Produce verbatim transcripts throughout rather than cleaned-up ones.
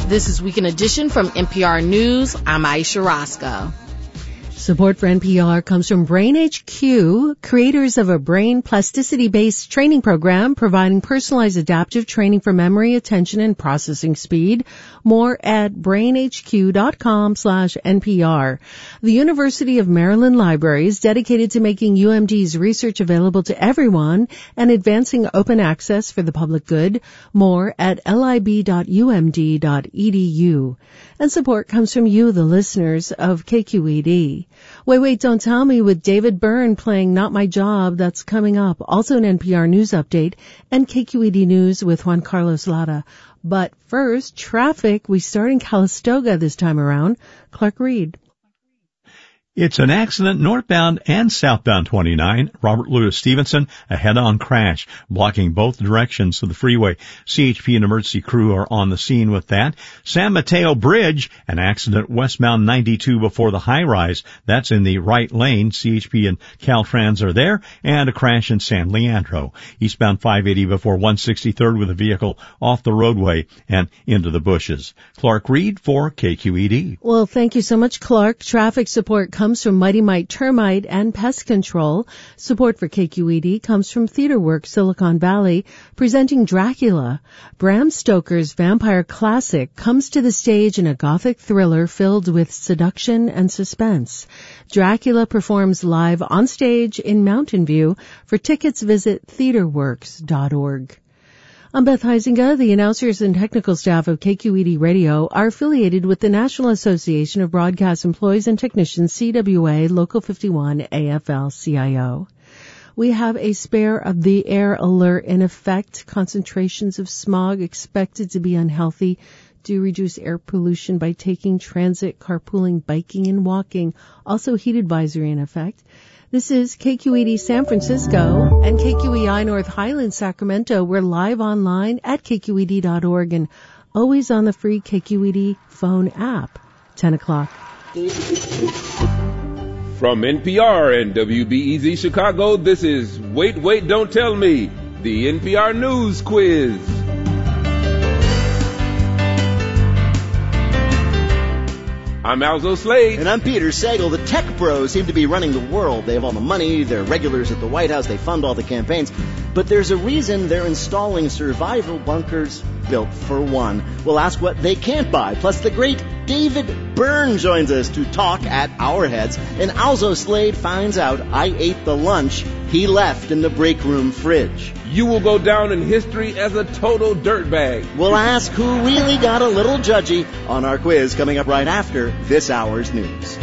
This is Weekend Edition from N P R News. I'm Aisha Roscoe. Support for N P R comes from Brain H Q, creators of a brain plasticity-based training program providing personalized adaptive training for memory, attention, and processing speed. More at brainhq.com slash NPR. The University of Maryland Library is dedicated to making U M D's research available to everyone and advancing open access for the public good. More at lib dot u m d dot e d u. And support comes from you, the listeners of K Q E D. Wait, Wait, Don't Tell Me with David Byrne playing Not My Job. That's coming up. Also an N P R News update and K Q E D News with Juan Carlos Lara. But first, traffic. We start in Calistoga this time around. Clark Reed. It's an accident northbound and southbound twenty-nine, Robert Louis Stevenson, a head-on crash, blocking both directions of the freeway. C H P and emergency crew are on the scene with that. San Mateo Bridge, an accident westbound ninety-two before the high-rise. That's in the right lane. C H P and Caltrans are there, and a crash in San Leandro. Eastbound five eighty before one sixty-third with a vehicle off the roadway and into the bushes. Clark Reed for K Q E D. Well, thank you so much, Clark. Traffic support comes comes from Mighty Mite Termite and Pest Control. Support for K Q E D comes from TheaterWorks Silicon Valley, presenting Dracula. Bram Stoker's vampire classic comes to the stage in a gothic thriller filled with seduction and suspense. Dracula performs live on stage in Mountain View. For tickets, visit theaterworks dot org. I'm Beth Heisinger. The announcers and technical staff of K Q E D Radio are affiliated with the National Association of Broadcast Employees and Technicians, C W A, Local fifty-one, A F L C I O. We have a spare of the air alert in effect. Concentrations of smog expected to be unhealthy. Do reduce air pollution by taking transit, carpooling, biking, and walking. Also heat advisory in effect. This is K Q E D San Francisco and K Q E I North Highlands, Sacramento. We're live online at K Q E D dot org and always on the free K Q E D phone app. ten o'clock. From N P R and W B E Z Chicago, this is Wait, Wait, Don't Tell Me, the N P R News Quiz. I'm Alzo Slade. And I'm Peter Sagal. The tech bros seem to be running the world. They have all the money, they're regulars at the White House, they fund all the campaigns. But there's a reason they're installing survival bunkers built for one. We'll ask what they can't buy. Plus, the great David Byrne joins us to talk at our heads. And Alzo Slade finds out I ate the lunch he left in the break room fridge. You will go down in history as a total dirtbag. We'll ask who really got a little judgy on our quiz coming up right after this hour's news.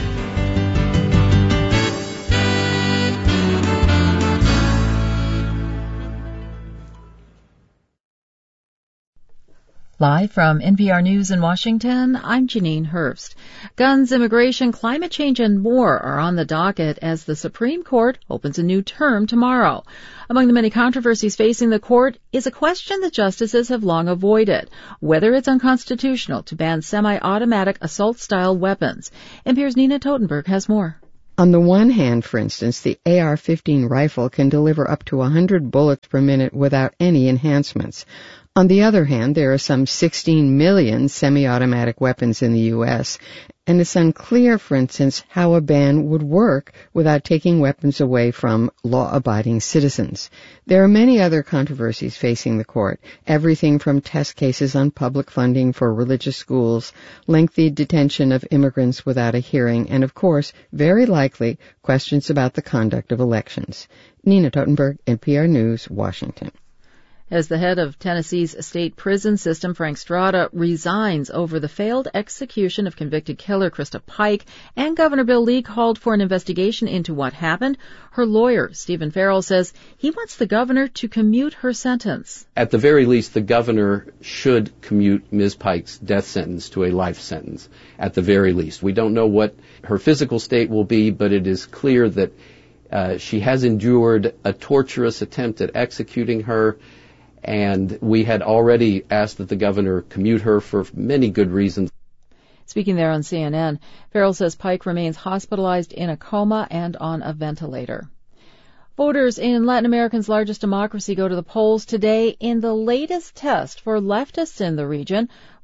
Live from N P R News in Washington, I'm Janine Hurst. Guns, immigration, climate change, and more are on the docket as the Supreme Court opens a new term tomorrow. Among the many controversies facing the court is a question that justices have long avoided, whether it's unconstitutional to ban semi-automatic assault-style weapons. N P R's Nina Totenberg has more. On the one hand, for instance, the A R fifteen rifle can deliver up to one hundred bullets per minute without any enhancements. On the other hand, there are some sixteen million semi-automatic weapons in the U S, and it's unclear, for instance, how a ban would work without taking weapons away from law-abiding citizens. There are many other controversies facing the court, everything from test cases on public funding for religious schools, lengthy detention of immigrants without a hearing, and, of course, very likely, questions about the conduct of elections. Nina Totenberg, N P R News, Washington. As the head of Tennessee's state prison system, Frank Strada, resigns over the failed execution of convicted killer Krista Pike, and Governor Bill Lee called for an investigation into what happened, her lawyer, Stephen Farrell, says he wants the governor to commute her sentence. At the very least, the governor should commute Miz Pike's death sentence to a life sentence, at the very least. We don't know what her physical state will be, but it is clear that uh, she has endured a torturous attempt at executing her, and we had already asked that the governor commute her for many good reasons. Speaking there on C N N, Farrell says Pike remains hospitalized in a coma and on a ventilator. Voters in Latin America's largest democracy go to the polls today in the latest test for leftists in the region,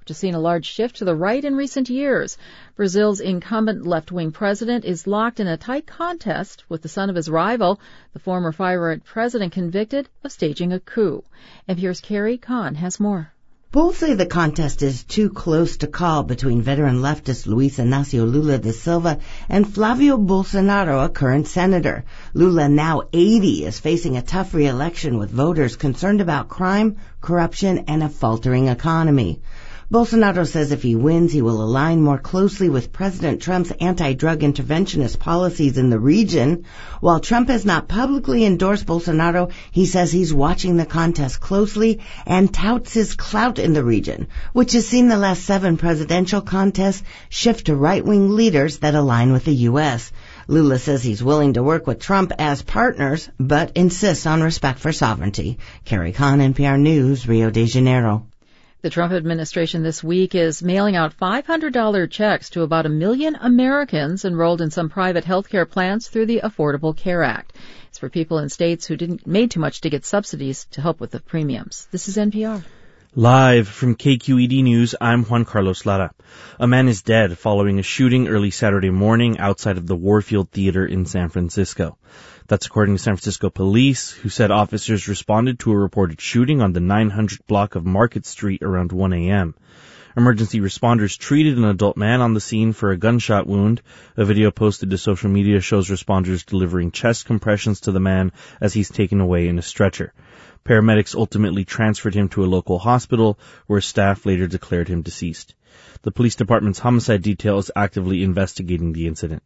after seeing a large shift to the right in recent years. Brazil's incumbent left-wing president is locked in a tight contest with the son of his rival, the former far-right president convicted of staging a coup. N P R's Carrie Kahn has more. Polls say the contest is too close to call between veteran leftist Luiz Inácio Lula da Silva and Flávio Bolsonaro, a current senator. Lula, now eighty, is facing a tough re-election with voters concerned about crime, corruption, and a faltering economy. Bolsonaro says if he wins, he will align more closely with President Trump's anti-drug interventionist policies in the region. While Trump has not publicly endorsed Bolsonaro, he says he's watching the contest closely and touts his clout in the region, which has seen the last seven presidential contests shift to right-wing leaders that align with the U S. Lula says he's willing to work with Trump as partners, but insists on respect for sovereignty. Carrie Kahn, N P R News, Rio de Janeiro. The Trump administration this week is mailing out five hundred dollars checks to about a million Americans enrolled in some private health care plans through the Affordable Care Act. It's for people in states who didn't made too much to get subsidies to help with the premiums. This is N P R. Live from K Q E D News, I'm Juan Carlos Lara. A man is dead following a shooting early Saturday morning outside of the Warfield Theater in San Francisco. That's according to San Francisco police, who said officers responded to a reported shooting on the nine hundred block of Market Street around one a.m. Emergency responders treated an adult man on the scene for a gunshot wound. A video posted to social media shows responders delivering chest compressions to the man as he's taken away in a stretcher. Paramedics ultimately transferred him to a local hospital, where staff later declared him deceased. The police department's homicide detail is actively investigating the incident.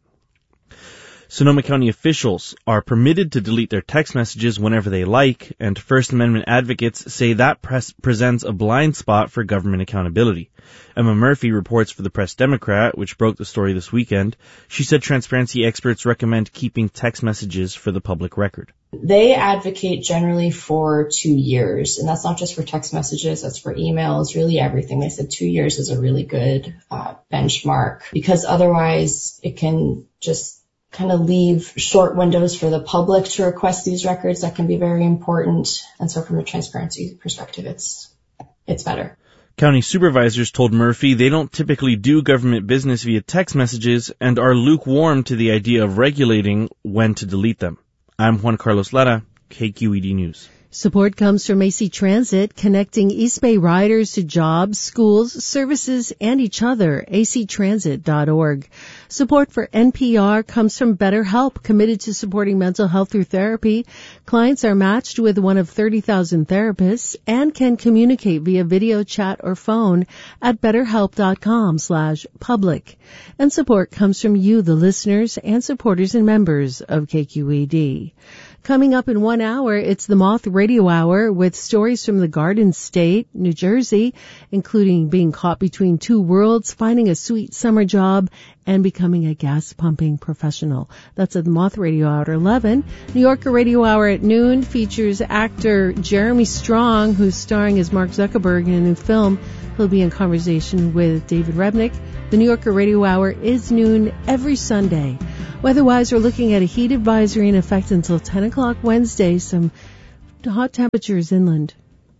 Sonoma County officials are permitted to delete their text messages whenever they like, and First Amendment advocates say that pres- presents a blind spot for government accountability. Emma Murphy reports for the Press Democrat, which broke the story this weekend. She said transparency experts recommend keeping text messages for the public record. They advocate generally for two years, and that's not just for text messages, that's for emails, really everything. They said two years is a really good uh, benchmark, because otherwise it can just kind of leave short windows for the public to request these records that can be very important. And so from a transparency perspective, it's it's better. County supervisors told Murphy they don't typically do government business via text messages and are lukewarm to the idea of regulating when to delete them. I'm Juan Carlos Lara, K Q E D News. Support comes from A C Transit, connecting East Bay riders to jobs, schools, services, and each other. A C transit dot org. Support for N P R comes from BetterHelp, committed to supporting mental health through therapy. Clients are matched with one of thirty thousand therapists and can communicate via video chat or phone at betterhelp.com slash public. And support comes from you, the listeners, and supporters and members of K Q E D. Coming up in one hour, it's the Moth Radio Hour with stories from the Garden State, New Jersey, including being caught between two worlds, finding a sweet summer job, and becoming a gas pumping professional. That's at the Moth Radio Hour at eleven. New Yorker Radio Hour at noon features actor Jeremy Strong, who's starring as Mark Zuckerberg in a new film. He'll be in conversation with David Rebnick. The New Yorker Radio Hour is noon every Sunday. Weather-wise, we're looking at a heat advisory in effect until ten o'clock Wednesday. Some hot temperatures inland.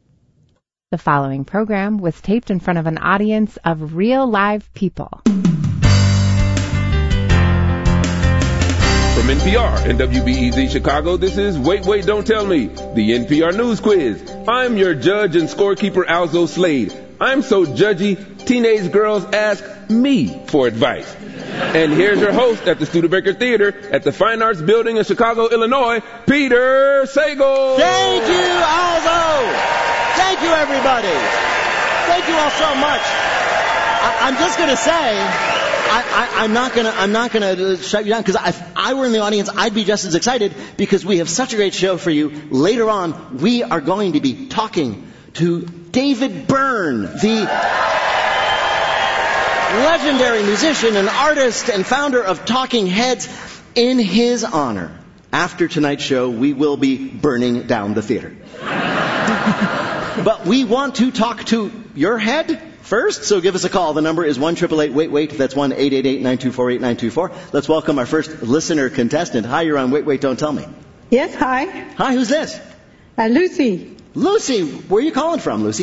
The following program was taped in front of an audience of real live people. From N P R and W B E Z Chicago, this is Wait, Wait, Don't Tell Me, the N P R News Quiz. I'm your judge and scorekeeper, Alzo Slade. I'm so judgy, teenage girls ask me for advice. And here's your host at the Studebaker Theater at the Fine Arts Building in Chicago, Illinois, Peter Sagal. Thank you, Alzo. Thank you, everybody. Thank you all so much. I, I'm just going to say, I, I, I'm not going to I'm not going to shut you down, because if I were in the audience, I'd be just as excited, because we have such a great show for you. Later on, we are going to be talking to David Byrne, the legendary musician and artist and founder of Talking Heads. In his honor, after tonight's show, we will be burning down the theater. But we want to talk to your head first, so give us a call. The number is one eight eight eight wait wait. That's one eight eight eight nine two four eight nine two four. Let's welcome our first listener contestant. Hi, you're on Wait, Wait, Don't Tell Me. Yes, hi. Hi, who's this? Uh, Lucy. Lucy, where are you calling from, Lucy?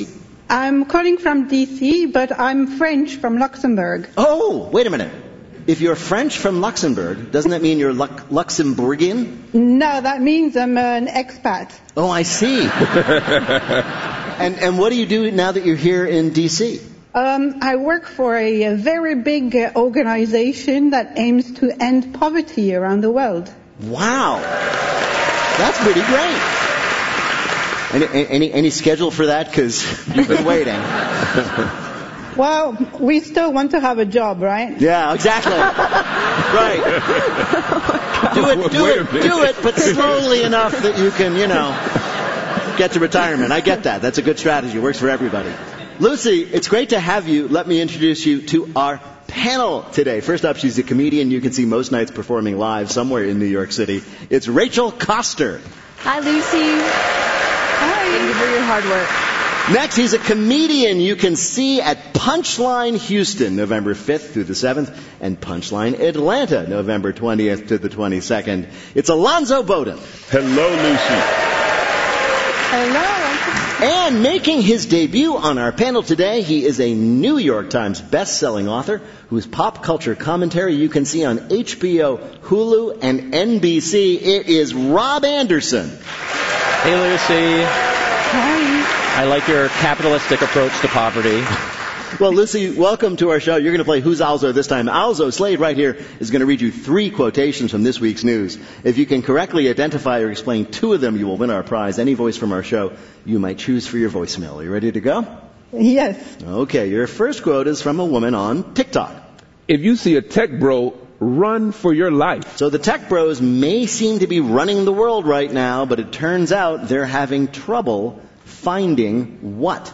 I'm calling from D C, but I'm French from Luxembourg. Oh, wait a minute. If you're French from Luxembourg, doesn't that mean you're Lux- Luxembourgian? No, that means I'm an expat. Oh, I see. and and what do you do now that you're here in D C? Um, I work for a, a very big uh, organization that aims to end poverty around the world. Wow. That's pretty great. Any, any, any schedule for that? Because you've been waiting. Well, we still want to have a job, right? Yeah, exactly. Right. Do it, do it, do it, but slowly enough that you can, you know, get to retirement. I get that. That's a good strategy. It works for everybody. Lucy, it's great to have you. Let me introduce you to our panel today. First up, she's a comedian you can see most nights performing live somewhere in New York City. It's Rachel Koster. Hi, Lucy. Hi. Thank you for your hard work. Next, he's a comedian you can see at Punchline Houston, November fifth through the seventh, and Punchline Atlanta, November twentieth to the twenty-second. It's Alonzo Bowden. Hello, Lucy. Hello. And making his debut on our panel today, he is a New York Times best-selling author whose pop culture commentary you can see on H B O, Hulu, and N B C. It is Rob Anderson. Hey, Lucy. Hi. I like your capitalistic approach to poverty. Well, Lucy, welcome to our show. You're going to play Who's Alzo this time. Alzo Slade right here is going to read you three quotations from this week's news. If you can correctly identify or explain two of them, you will win our prize. Any voice from our show you might choose for your voicemail. Are you ready to go? Yes. Okay, your first quote is from a woman on TikTok. If you see a tech bro, run for your life. So the tech bros may seem to be running the world right now, but it turns out they're having trouble finding what?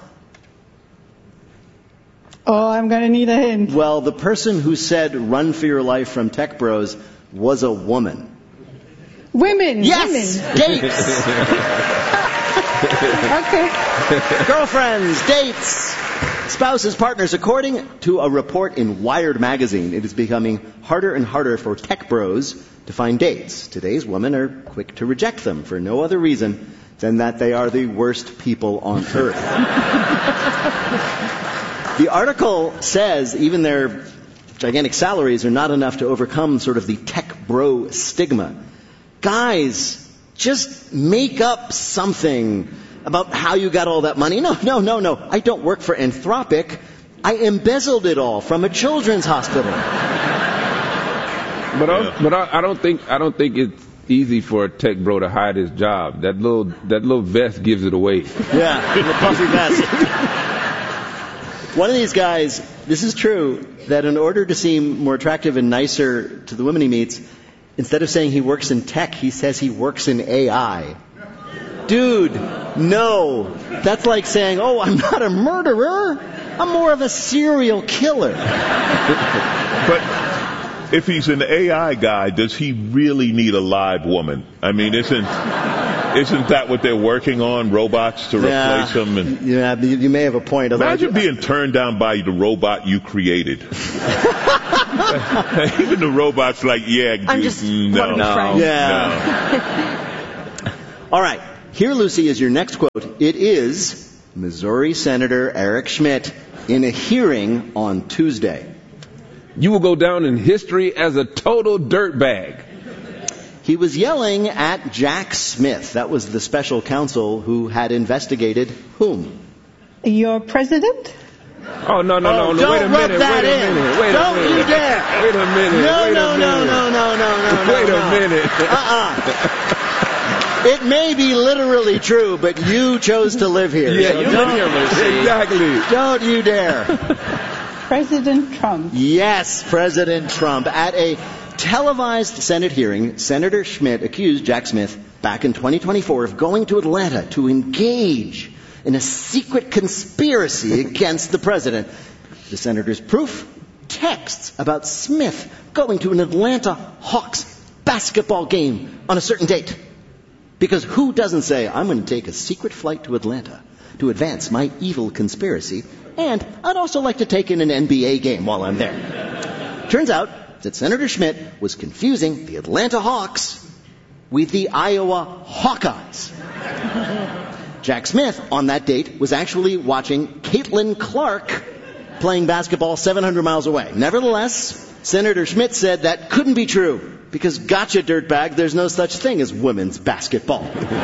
Oh, I'm going to need a hint. Well, the person who said run for your life from Tech Bros was a woman. Women. Yes! Women. Dates! Okay. Girlfriends, dates, spouses, partners. According to a report in Wired magazine, it is becoming harder and harder for tech bros to find dates. Today's women are quick to reject them for no other reason than that they are the worst people on earth. The article says even their gigantic salaries are not enough to overcome sort of the tech bro stigma. Guys, just make up something about how you got all that money. No, no, no, no. I don't work for Anthropic. I embezzled it all from a children's hospital. But I, but I, I don't think I don't think it's easy for a tech bro to hide his job. That little that little vest gives it away. Yeah, the puffy vest. One of these guys, this is true, that in order to seem more attractive and nicer to the women he meets, instead of saying he works in tech, he says he works in A I. Dude, no. That's like saying, oh, I'm not a murderer. I'm more of a serial killer. But if he's an A I guy, does he really need a live woman? I mean, isn't isn't that what they're working on, robots to yeah. replace them? And yeah, you may have a point. Imagine being turned down by the robot you created. Even the robot's like, yeah, I'm just no, one of no, friends. Yeah. no. All right. Here, Lucy, is your next quote. It is Missouri Senator Eric Schmidt in a hearing on Tuesday. You will go down in history as a total dirtbag. He was yelling at Jack Smith. That was the special counsel who had investigated whom? Your president? Oh, no, no, oh, no, no. Don't Wait a rub minute. that wait a in. minute. Wait don't a minute. you dare. Wait a minute. No, wait no, a no, minute. no, no, no, no, no. Wait no. a minute. Uh-uh. It may be literally true, but you chose to live here. Yeah, so you live here, Lucy. Exactly. Don't you dare. President Trump. Yes, President Trump. At a televised Senate hearing, Senator Schmidt accused Jack Smith back in twenty twenty-four of going to Atlanta to engage in a secret conspiracy against the president. The senator's proof? Texts about Smith going to an Atlanta Hawks basketball game on a certain date. Because who doesn't say, I'm going to take a secret flight to Atlanta to advance my evil conspiracy, and I'd also like to take in an N B A game while I'm there. Turns out that Senator Schmidt was confusing the Atlanta Hawks with the Iowa Hawkeyes. Jack Smith, on that date, was actually watching Caitlin Clark playing basketball seven hundred miles away. Nevertheless, Senator Schmidt said that couldn't be true because, gotcha, dirtbag, there's no such thing as women's basketball.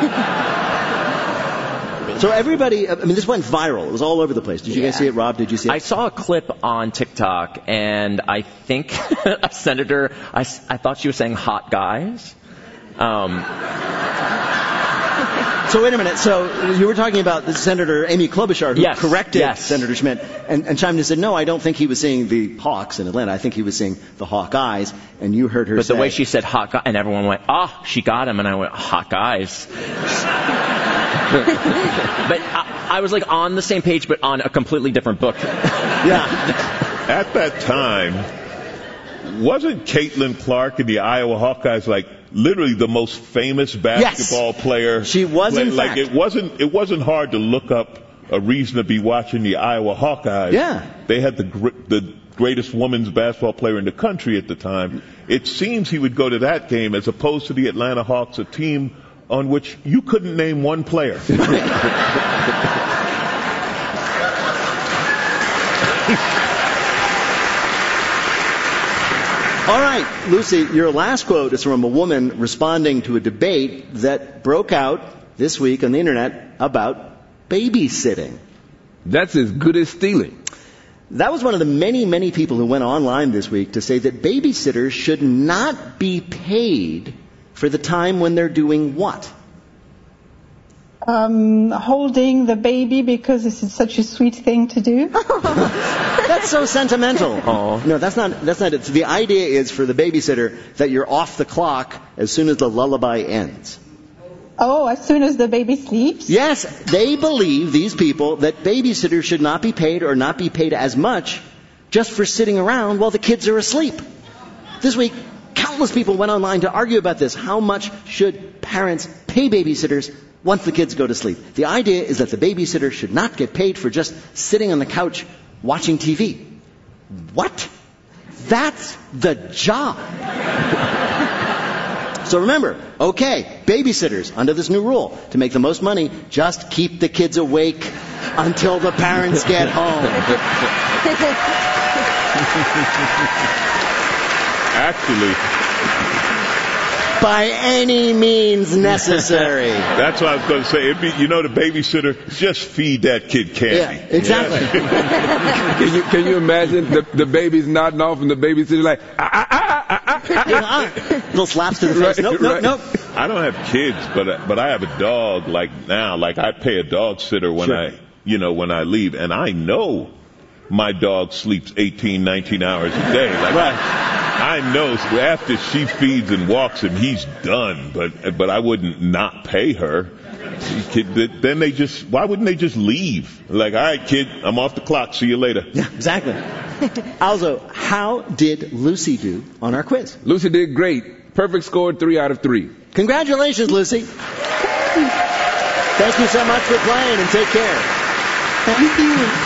So everybody, I mean, this went viral. It was all over the place. Did you yeah. guys see it, Rob? Did you see it? I saw a clip on TikTok, and I think a senator, I, I thought she was saying hot guys. Um, so wait a minute. So you were talking about the Senator Amy Klobuchar, who yes, corrected yes. Senator Schmidt, and, and chimed in and said, no, I don't think he was saying the Hawks in Atlanta. I think he was saying the Hawkeyes, and you heard her but say... But the way she said hot guy, and everyone went, oh, she got him, and I went, hot guys. But I, I was like on the same page, but on a completely different book. Yeah. At that time, wasn't Caitlin Clark in the Iowa Hawkeyes like literally the most famous basketball yes. player? She was, in like fact. it wasn't. It wasn't hard to look up a reason to be watching the Iowa Hawkeyes. Yeah. They had the the greatest women's basketball player in the country at the time. It seems he would go to that game as opposed to the Atlanta Hawks, a team on which you couldn't name one player. All right, Lucy, your last quote is from a woman responding to a debate that broke out this week on the internet about babysitting. That's as good as stealing. That was one of the many, many people who went online this week to say that babysitters should not be paid for the time when they're doing what? Um, holding the baby because this is such a sweet thing to do. That's so sentimental. Oh. No, that's not, that's not it. So the idea is for the babysitter that you're off the clock as soon as the lullaby ends. Oh, as soon as the baby sleeps? Yes, they believe, these people, that babysitters should not be paid or not be paid as much just for sitting around while the kids are asleep. This week, countless people went online to argue about this. How much should parents pay babysitters once the kids go to sleep? The idea is that the babysitter should not get paid for just sitting on the couch watching T V. What? That's the job. So remember, okay, babysitters, under this new rule, to make the most money, just keep the kids awake until the parents get home. Actually, by any means necessary. That's what I was going to say. It'd be, you know, the babysitter, just feed that kid candy. Yeah, exactly. Yeah. can, you, can you imagine the, the baby's nodding off and the babysitter like, ah, ah, ah, ah, ah, ah. Little slaps to the face. Right, nope, nope, right. nope. I don't have kids, but but I have a dog. Like now, like I pay a dog sitter when Sure. I, you know, when I leave, and I know my dog sleeps eighteen, nineteen hours a day. Like Right. I know after she feeds and walks him, he's done. But but I wouldn't not pay her. Then they just, why wouldn't they just leave? Like, all right, kid, I'm off the clock. See you later. Yeah, exactly. Also, how did Lucy do on our quiz? Lucy did great. Perfect score, three out of three. Congratulations, Lucy. Thank you so much for playing, and take care. Thank you.